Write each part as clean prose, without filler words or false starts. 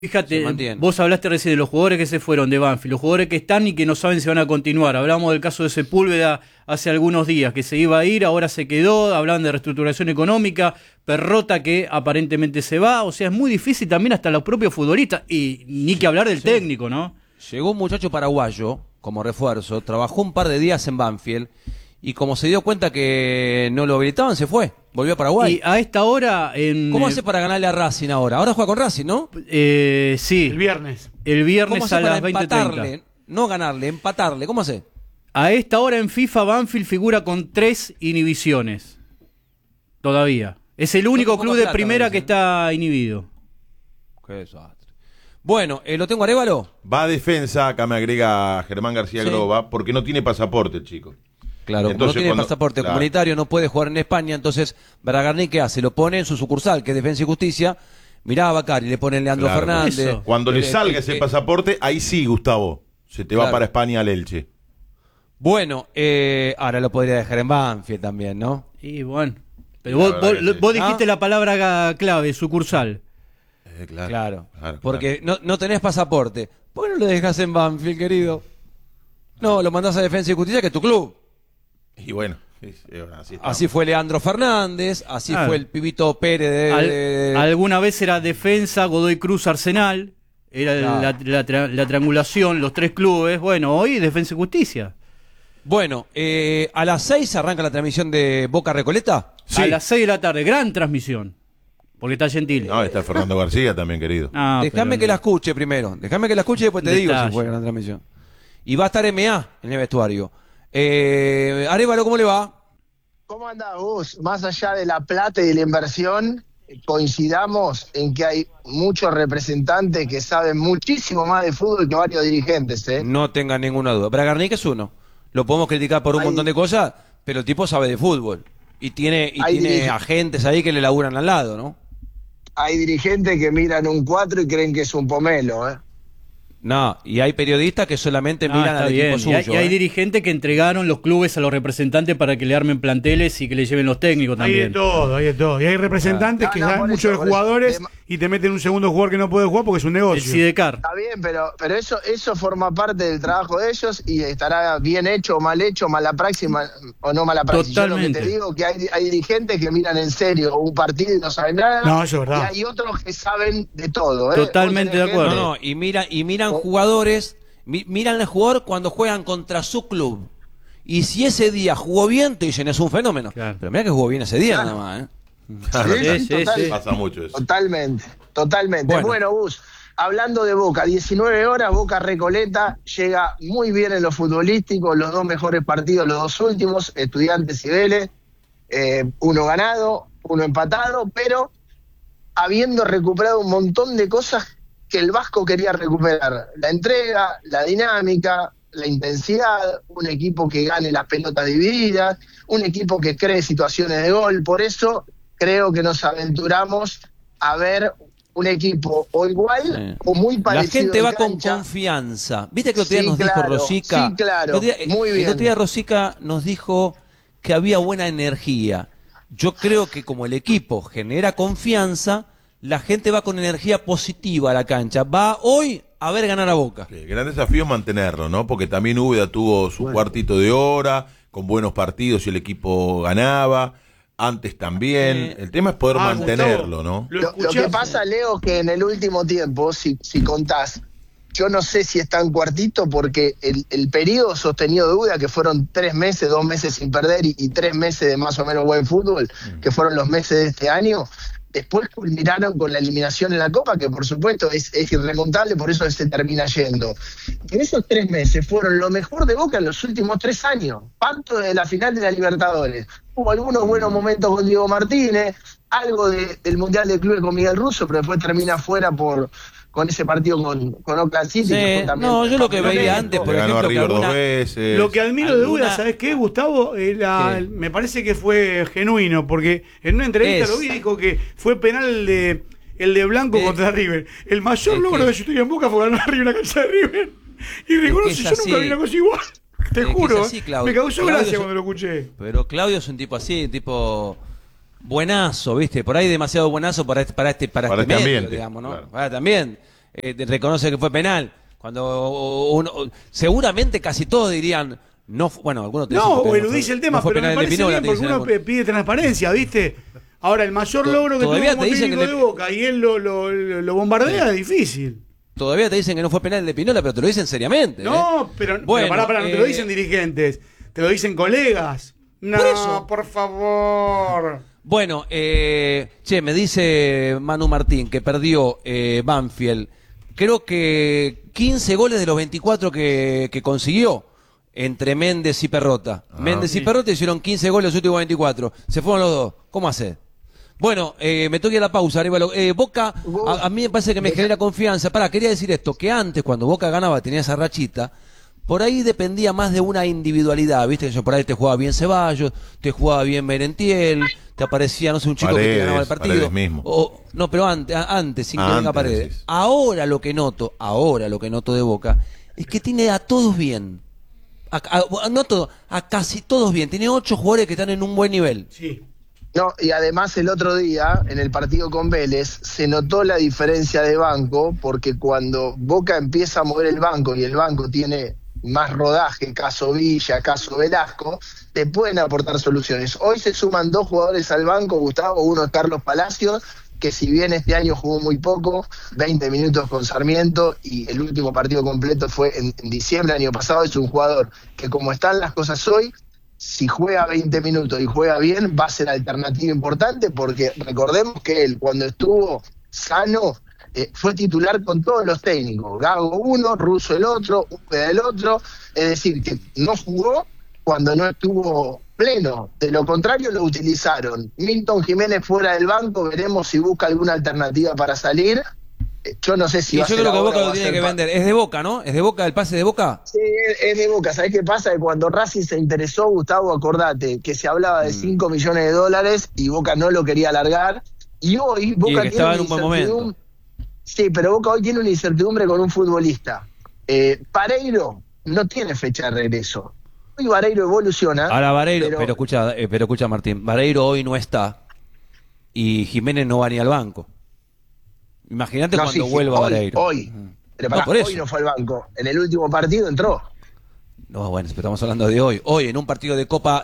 Fíjate, vos hablaste recién de los jugadores que se fueron de Banfield, los jugadores que están y que no saben si van a continuar. Hablamos del caso de Sepúlveda hace algunos días, que se iba a ir, ahora se quedó, hablaban de reestructuración económica, Perrota que aparentemente se va, o sea, es muy difícil también hasta los propios futbolistas, y ni que hablar del técnico, ¿no? Llegó un muchacho paraguayo como refuerzo, trabajó un par de días en Banfield, y como se dio cuenta que no lo habilitaban, se fue. Volvió a Paraguay. Y a esta hora... ¿Cómo hace para ganarle a Racing ahora? Ahora juega con Racing, ¿no? Sí. El viernes. El viernes ¿Cómo hace a para las 20:30. empatarle? No ganarle, empatarle. ¿Cómo hace? A esta hora en FIFA Banfield figura con 3 inhibiciones. Todavía. Es el único club de primera que está inhibido. Qué desastre. Bueno, ¿lo tengo Arévalo? Va a defensa, acá me agrega Germán García Groba, porque no tiene pasaporte el chico. Claro, entonces, como no tiene pasaporte comunitario, no puede jugar en España, entonces Bragarni, ¿qué hace? Lo pone en su sucursal, que es Defensa y Justicia, mirá a Bacari, le pone Leandro Fernández. Eso. Cuando le salga ese pasaporte, ahí sí, Gustavo, se te va para España al Elche. Bueno, ahora lo podría dejar en Banfield también, ¿no? Y bueno, pero vos dijiste la palabra clave, sucursal. Claro, porque no tenés pasaporte. ¿Por qué no lo dejas en Banfield, querido? No, lo mandás a Defensa y Justicia, que es tu club. Y bueno, así fue Leandro Fernández, así fue el Pibito Pérez alguna vez era Defensa, Godoy Cruz, Arsenal, era la triangulación, los 3 clubes. Bueno, hoy Defensa y Justicia. Bueno, a las 6 arranca la transmisión de Boca Recoleta. Sí. A las 6 de la tarde, gran transmisión. Porque está Gentile. No, está Fernando García también, querido. Déjame que la escuche primero. Déjame que la escuche y después te digo si fue gran transmisión. Y va a estar MA en el vestuario. Arévalo, ¿cómo le va? ¿Cómo andás vos? Más allá de la plata y de la inversión, coincidamos en que hay muchos representantes que saben muchísimo más de fútbol que varios dirigentes, ¿eh? No tenga ninguna duda. Bragarnik es uno. Lo podemos criticar por un montón de cosas, pero el tipo sabe de fútbol. Y tiene agentes ahí que le laburan al lado, ¿no? Hay dirigentes que miran un 4 y creen que es un pomelo, ¿eh? No, y hay periodistas que solamente miran al equipo suyo. Y hay dirigentes que entregaron los clubes a los representantes para que le armen planteles y que le lleven los técnicos también. Hay de todo, hay de todo. Y hay representantes que saben mucho de jugadores y te meten un segundo jugador que no puede jugar porque es un negocio. El Sidecar. Está bien, pero eso forma parte del trabajo de ellos y estará bien hecho, mala praxis o no mala praxis. Totalmente. Yo lo que te digo que hay dirigentes que miran en serio un partido y no saben nada. No, eso es verdad. Y hay otros que saben de todo, ¿eh? Totalmente de acuerdo. No, y miran jugadores, miran al jugador cuando juegan contra su club. Y si ese día jugó bien, te dicen, es un fenómeno. Claro. Pero mira que jugó bien ese día nada más, ¿eh? Claro, sí. Pasa mucho eso. Totalmente. Bueno, Gus, hablando de Boca, 19 horas, Boca Recoleta llega muy bien en lo futbolístico, los 2 mejores partidos, los 2 últimos, Estudiantes y Vélez, uno ganado, uno empatado, pero habiendo recuperado un montón de cosas que el Vasco quería recuperar: la entrega, la dinámica, la intensidad, un equipo que gane las pelotas divididas, un equipo que cree situaciones de gol. Por eso creo que nos aventuramos a ver un equipo o igual o muy parecido. La gente va con confianza. ¿Viste que el otro día nos dijo Rosica? Sí, claro, muy bien. El otro día Rosica nos dijo que había buena energía. Yo creo que como el equipo genera confianza, la gente va con energía positiva a la cancha. Va hoy a ver ganar a Boca. El gran desafío es mantenerlo, ¿no? Porque también Úbeda tuvo su cuartito de hora, con buenos partidos y el equipo ganaba. Antes también. El tema es poder mantenerlo, ¿no? Lo que pasa, Leo, que en el último tiempo, si contás, yo no sé si está en cuartito porque el periodo sostenido de Úbeda, que fueron 3 meses, 2 meses sin perder y 3 meses de más o menos buen fútbol, que fueron los meses de este año, después culminaron con la eliminación en la Copa, que por supuesto es irremontable, por eso se termina yendo. En esos 3 meses fueron lo mejor de Boca en los últimos 3 años. Parto de la final de la Libertadores. Hubo algunos buenos momentos con Diego Martínez, algo del Mundial de Clubes con Miguel Russo, pero después termina fuera con ese partido con Oakland City. Sí, no, yo lo que veía antes, por ejemplo, River 2 veces. Lo que admiro de Úbeda, ¿sabes qué, Gustavo? Me parece que fue genuino, porque en una entrevista lo vi y dijo que fue penal el de Blanco contra River. El mayor logro de su historia en Boca fue ganar arriba una cancha de River. Y reconoce, yo nunca vi una cosa igual. Te juro, así, me causó gracia cuando lo escuché. Pero Claudio es un tipo así, un tipo buenazo, ¿viste? Por ahí demasiado buenazo para este medio, ambiente, digamos, ¿no? Claro. Para también. reconoce que fue penal. Cuando seguramente casi todos dirían, bueno, algunos te dicen o eludice el tema, pero me parece bien porque uno pide transparencia, ¿viste? Ahora, el mayor logro que tuvo como técnico de Boca y él lo bombardea es difícil. Todavía te dicen que no fue penal el de Pinola, pero te lo dicen seriamente. No, pero pará, no te lo dicen dirigentes, te lo dicen colegas. No, por favor. Bueno, me dice Manu Martín que perdió Banfield, creo que 15 goles de los 24 que consiguió entre Méndez y Perrota. Méndez y Perrota hicieron 15 goles los últimos 24. Se fueron los dos. ¿Cómo hace? Bueno, me toca la pausa, Arévalo. Boca, a mí me parece que me genera confianza. Quería decir esto, que antes cuando Boca ganaba tenía esa rachita, por ahí dependía más de una individualidad, ¿viste? Que por ahí te jugaba bien Ceballos, te jugaba bien Merentiel, te aparecía, no sé, un chico que te ganaba el partido. Mismo. Pero antes, sin que venga Paredes. Sí. Ahora lo que noto de Boca, es que tiene a todos bien. A casi todos bien. Tiene 8 jugadores que están en un buen nivel. Sí. No, y además el otro día, en el partido con Vélez, se notó la diferencia de banco, porque cuando Boca empieza a mover el banco y el banco tiene más rodaje, caso Villa, caso Velasco, te pueden aportar soluciones. Hoy se suman 2 jugadores al banco, Gustavo, uno es Carlos Palacios, que si bien este año jugó muy poco, 20 minutos con Sarmiento, y el último partido completo fue en diciembre del año pasado, es un jugador que, como están las cosas hoy, si juega 20 minutos y juega bien, va a ser alternativa importante, porque recordemos que él, cuando estuvo sano, fue titular con todos los técnicos, Gago uno, Russo el otro, Úbeda el otro, es decir, que no jugó cuando no estuvo pleno, de lo contrario lo utilizaron. Milton Jiménez fuera del banco, veremos si busca alguna alternativa para salir. Yo no sé si yo creo que Boca lo tiene que vender. Es de Boca, ¿no? ¿Es de Boca el pase de Boca? Sí, es de Boca. ¿Sabés qué pasa? Que cuando Racing se interesó, Gustavo, acordate que se hablaba de 5 millones de dólares y Boca no lo quería alargar. Y hoy Boca estaba en un buen momento. Sí, pero Boca hoy tiene una incertidumbre con un futbolista. Pareiro no tiene fecha de regreso. Hoy Vareiro evoluciona. Ahora Vareiro, pero escucha Martín, Vareiro hoy no está y Jiménez no va ni al banco. Imagínate cuando vuelva Vareiro. Hoy no fue al banco. En el último partido entró. No, bueno, estamos hablando de hoy. Hoy, en un partido de Copa,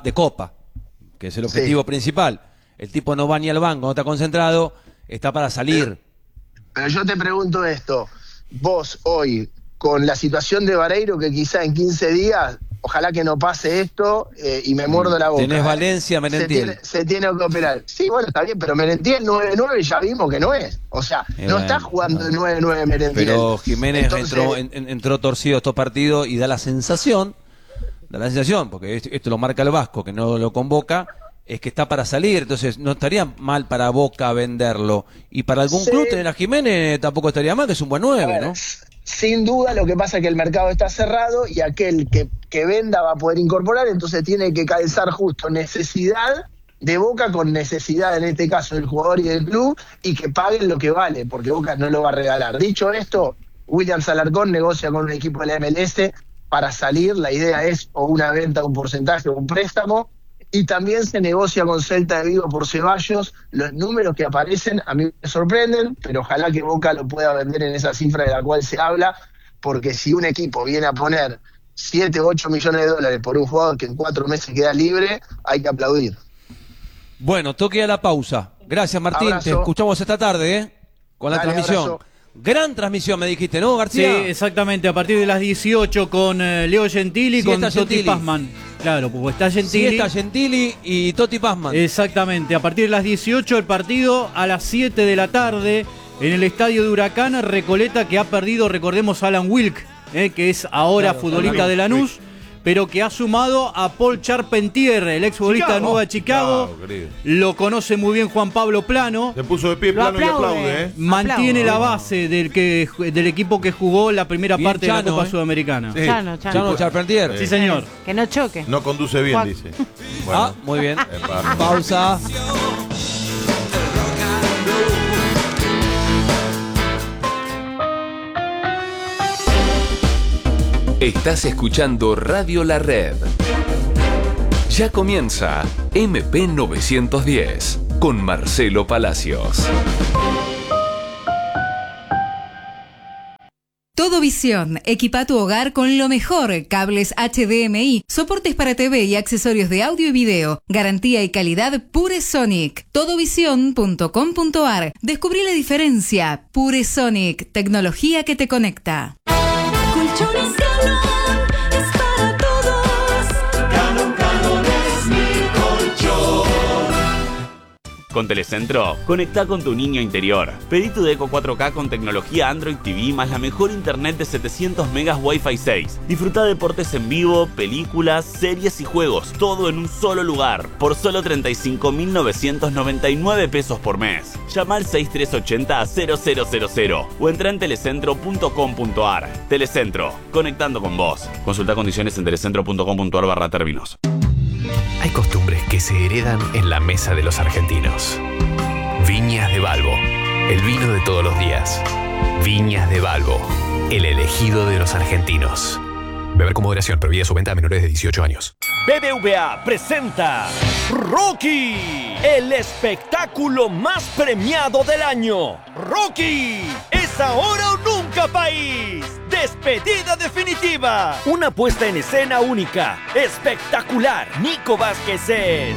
que es el objetivo principal. El tipo no va ni al banco, no está concentrado, está para salir. Pero yo te pregunto esto. Vos hoy, con la situación de Vareiro, que quizá en 15 días, ojalá que no pase esto, y me muerdo la boca. Tenés Valencia, Merentiel. Se tiene que operar. Sí, bueno, está bien, pero Merentiel 9-9 ya vimos que no es. O sea, no está jugando el 9-9 Merentiel. Pero Jiménez entró torcido estos partidos y da la sensación, porque esto lo marca el Vasco, que no lo convoca, es que está para salir. Entonces no estaría mal para Boca venderlo. Y para algún club tener a Jiménez tampoco estaría mal, que es un buen 9, ¿no? Sin duda, lo que pasa es que el mercado está cerrado y aquel que venda va a poder incorporar, entonces tiene que calzar justo necesidad de Boca con necesidad, en este caso, del jugador y del club, y que paguen lo que vale, porque Boca no lo va a regalar. Dicho esto, Williams Alarcón negocia con un equipo de la MLS para salir. La idea es o una venta, un porcentaje o un préstamo, y también se negocia con Celta de Vigo por Ceballos. Los números que aparecen a mí me sorprenden, pero ojalá que Boca lo pueda vender en esa cifra de la cual se habla, porque si un equipo viene a poner 7 o 8 millones de dólares por un jugador que en 4 meses queda libre, hay que aplaudir. Bueno, toque a la pausa. Gracias, Martín. Abrazo. Te escuchamos esta tarde, con la transmisión. Abrazo. Gran transmisión, me dijiste, ¿no, García? Sí, exactamente, a partir de las 18 con Leo Gentili, con Totti Pazman. Claro, porque está Gentili. Sí, está Gentili y Totti Pazman. Exactamente, a partir de las 18 el partido, a las 7 de la tarde en el estadio de Huracán, Recoleta, que ha perdido, recordemos, a Alan Wilk, que es ahora futbolista de Lanús, pero que ha sumado a Paul Charpentier, el exfutbolista de Nueva Chicago. Lo conoce muy bien Juan Pablo Plano. Se puso de pie Plano y aplaude. Mantiene la base del equipo que jugó la primera parte de la Copa Sudamericana. Sí. Chano Charpentier. Sí, señor. Que no choque. No conduce bien, dice. Bueno. Muy bien. Pausa. Estás escuchando Radio La Red. Ya comienza MP 910 con Marcelo Palacios. Todo Visión, equipa tu hogar con lo mejor, cables HDMI, soportes para TV y accesorios de audio y video, garantía y calidad Pure Sonic. Todovision.com.ar. Descubrí la diferencia. Pure Sonic, tecnología que te conecta. Colchones Galón es para todos. Galón es mi colchón. Con Telecentro, conecta con tu niño interior. Pedí tu Deco 4K con tecnología Android TV más la mejor internet de 700 megas Wi-Fi 6. Disfruta deportes en vivo, películas, series y juegos, todo en un solo lugar, por solo 35.999 pesos por mes. Llama al 6380-0000 o entra en telecentro.com.ar. Telecentro, conectando con vos. Consulta condiciones en telecentro.com.ar/términos. Hay costumbres que se heredan en la mesa de los argentinos. Viñas de Balbo, el vino de todos los días. Viñas de Balbo, el elegido de los argentinos. Beber con moderación, prohibida su venta a menores de 18 años. BBVA presenta Rocky, el espectáculo más premiado del año. Rocky, es ahora o nunca, país. Despedida definitiva. Una puesta en escena única, espectacular. Nico Vázquez es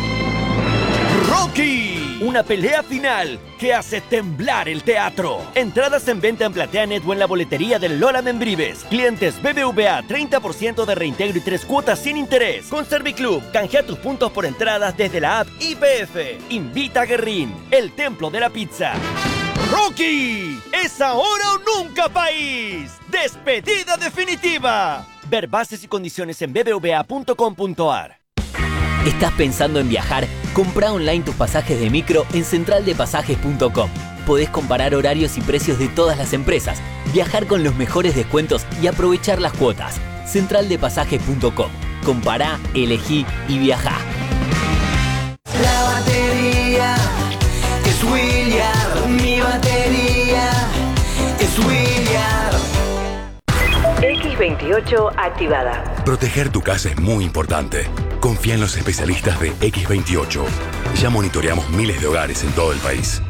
Rocky, una pelea final que hace temblar el teatro. Entradas en venta en PlateaNet o en la boletería del Lola Membrives. Clientes BBVA, 30% de reintegro y 3 cuotas sin interés. Con Serviclub, canjea tus puntos por entradas desde la app IPF. Invita a Guerrín, el templo de la pizza. Rocky, es ahora o nunca, país. Despedida definitiva. Ver bases y condiciones en bbva.com.ar. ¿Estás pensando en viajar? Compra online tus pasajes de micro en centraldepasajes.com. Podés comparar horarios y precios de todas las empresas, viajar con los mejores descuentos y aprovechar las cuotas. Centraldepasajes.com. Compará, elegí y viajá. La batería es William. Mi batería es William. X28 activada. Proteger tu casa es muy importante. Confía en los especialistas de X28. Ya monitoreamos miles de hogares en todo el país.